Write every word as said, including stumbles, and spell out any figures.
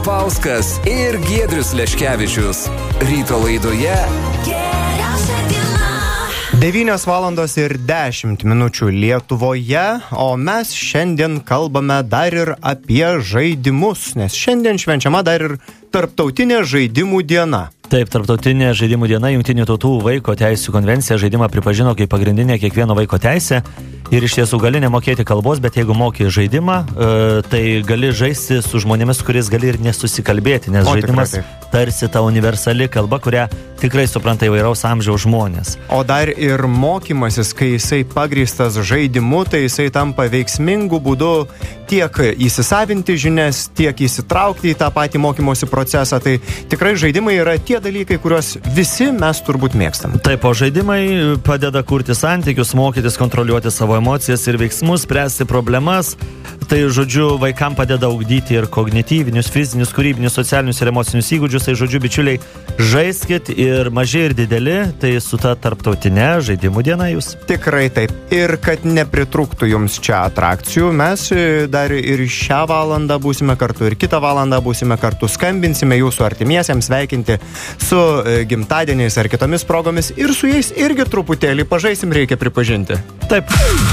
Papauskas ir Giedrius Leškevičius. Ryto laidoje Geriausia diena. devynios valandos ir dešimt minučių Lietuvoje, o mes šiandien kalbame dar ir apie žaidimus, nes šiandien švenčiama dar ir Tarptautinė žaidimų diena. Taip, Tarptautinė žaidimų diena, Jungtinių tautų vaiko teisių konvencija žaidimą pripažino kaip pagrindinė kiekvieno vaiko teisė. Ir iš tiesų gali nemokėti kalbos, bet jeigu moki žaidimą, e, tai gali žaisti su žmonėmis, kuris gali ir nesusikalbėti, nes O, žaidimas tikrai tarsi ta universali kalba, kurią tikrai supranta įvairaus amžiaus žmonės. O dar ir mokymasis, kai jisai pagrįstas žaidimu, tai jisai tampa veiksmingu būdu tiek įsisavinti žinias, tiek įsitraukti į tą patį mokymosi procesą. Tai tikrai žaidimai yra tie dalykai, kuriuos visi mes turbūt mėgstam. Taip, o žaidimai padeda kurti santykius, mokytis kontroliuoti savo emocijas ir veiksmus, spręsti problemas. Tai, žodžiu, vaikam padeda ugdyti ir kognityvinius, fizinius, kūrybinius, socialinius ir emocinius įgūdžius. Tai, žodžiu, bičiuliai, žaiskit ir maži ir dideli, tai su ta Tarptautinė žaidimų diena jūs. Tikrai taip. Ir kad nepritrūktų jums čia atrakcijų, mes dar ir šią valandą būsime kartu, ir kitą valandą būsime kartu, skambinsime jūsų artimiesiems, sveikinti su gimtadieniais ar kitomis progomis, ir su jais irgi truputėlį pažaisim, reikia pripažinti. Taip.